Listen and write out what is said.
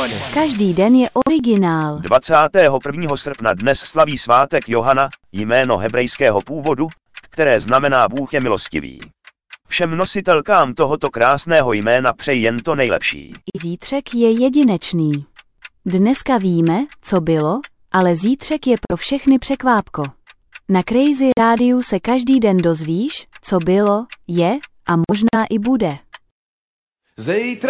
Každý den je originál. 21. srpna dnes slaví svátek Johana, jméno hebrejského původu, které znamená Bůh je milostivý. Všem nositelkám tohoto krásného jména přeji jen to nejlepší. Zítřek je jedinečný. Dneska víme, co bylo, ale zítřek je pro všechny překvápko. Na Crazy Rádiu se každý den dozvíš, co bylo, je a možná i bude. Zítra